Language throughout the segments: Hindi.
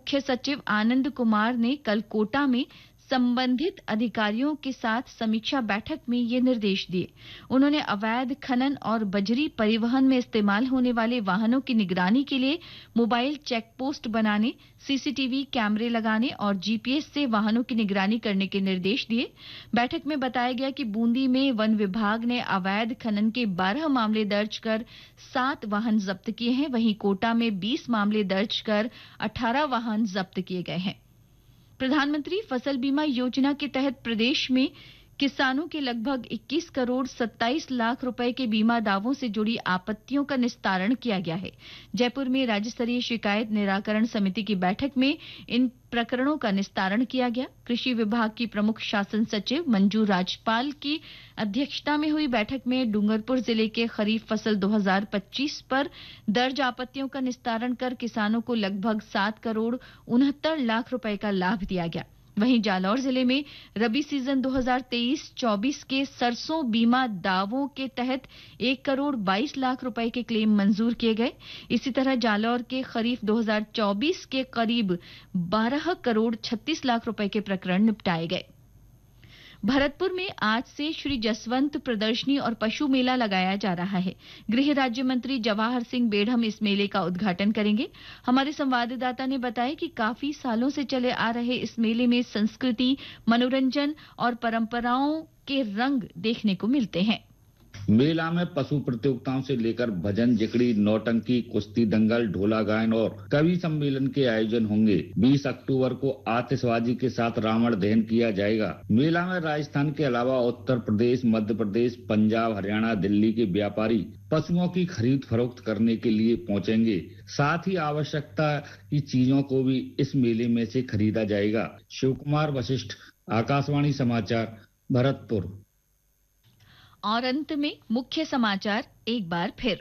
मुख्य सचिव आनंद कुमार ने कल कोटा में संबंधित अधिकारियों के साथ समीक्षा बैठक में ये निर्देश दिए। उन्होंने अवैध खनन और बजरी परिवहन में इस्तेमाल होने वाले वाहनों की निगरानी के लिए मोबाइल चेक पोस्ट बनाने, सीसीटीवी कैमरे लगाने और जीपीएस से वाहनों की निगरानी करने के निर्देश दिए। बैठक में बताया गया कि बूंदी में वन विभाग ने अवैध खनन के 12 मामले दर्ज कर 7 वाहन जब्त किए हैं। वहीं कोटा में 20 मामले दर्ज कर 18 वाहन जब्त किए गए हैं। प्रधानमंत्री फसल बीमा योजना के तहत प्रदेश में किसानों के लगभग 21 करोड़ 27 लाख रुपए के बीमा दावों से जुड़ी आपत्तियों का निस्तारण किया गया है। जयपुर में राज्य स्तरीय शिकायत निराकरण समिति की बैठक में इन प्रकरणों का निस्तारण किया गया। कृषि विभाग की प्रमुख शासन सचिव मंजू राजपाल की अध्यक्षता में हुई बैठक में डूंगरपुर जिले के खरीफ फसल 2025 पर दर्ज आपत्तियों का निस्तारण कर किसानों को लगभग 7 करोड़ 69 लाख रुपए का लाभ दिया गया। वहीं जालौर जिले में रबी सीजन 2023-24 के सरसों बीमा दावों के तहत 1 करोड़ 22 लाख रुपए के क्लेम मंजूर किए गए। इसी तरह जालौर के खरीफ 2024 के करीब 12 करोड़ 36 लाख रुपए के प्रकरण निपटाए गए। भरतपुर में आज से श्री जसवंत प्रदर्शनी और पशु मेला लगाया जा रहा है। गृह राज्य मंत्री जवाहर सिंह बेढ़म इस मेले का उद्घाटन करेंगे। हमारे संवाददाता ने बताया कि काफी सालों से चले आ रहे इस मेले में संस्कृति, मनोरंजन और परंपराओं के रंग देखने को मिलते हैं। मेला में पशु प्रतियोगिताओं से लेकर भजन, जिकड़ी, नौटंकी, कुश्ती, दंगल, ढोला गायन और कवि सम्मेलन के आयोजन होंगे। 20 अक्टूबर को आतिशबाजी के साथ रावण दहन किया जाएगा। मेला में राजस्थान के अलावा उत्तर प्रदेश, मध्य प्रदेश, पंजाब, हरियाणा, दिल्ली के व्यापारी पशुओं की खरीद फरोख्त करने के लिए पहुंचेंगे। साथ ही आवश्यकता की चीजों को भी इस मेले में से खरीदा जाएगा। शिव कुमार वशिष्ठ, आकाशवाणी समाचार, भरतपुर। और अंत में मुख्य समाचार एक बार फिर।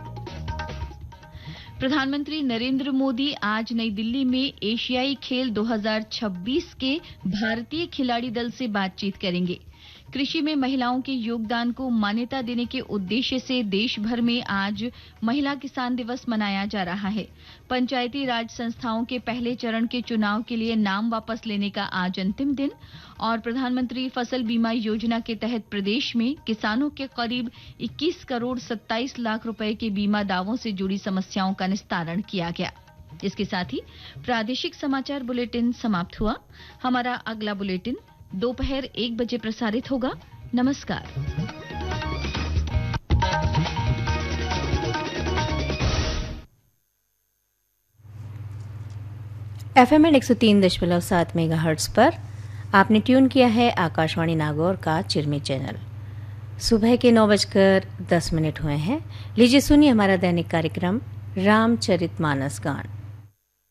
प्रधानमंत्री नरेंद्र मोदी आज नई दिल्ली में एशियाई खेल 2026 के भारतीय खिलाड़ी दल से बातचीत करेंगे। कृषि में महिलाओं के योगदान को मान्यता देने के उद्देश्य से देश भर में आज महिला किसान दिवस मनाया जा रहा है। पंचायती राज संस्थाओं के पहले चरण के चुनाव के लिए नाम वापस लेने का आज अंतिम दिन। और प्रधानमंत्री फसल बीमा योजना के तहत प्रदेश में किसानों के करीब 21 करोड़ 27 लाख रुपए के बीमा दावों से जुड़ी समस्याओं का निस्तारण किया गया। इसके साथ ही प्रादेशिक समाचार बुलेटिन समाप्त हुआ। हमारा अगला बुलेटिन दोपहर 1 बजे प्रसारित होगा। नमस्कार। FM 103.7 मेगाहर्ट्ज पर आपने ट्यून किया है आकाशवाणी नागौर का चिरमी चैनल। सुबह के 9:10 हुए हैं। लीजिए सुनिए हमारा दैनिक कार्यक्रम रामचरितमानस गान।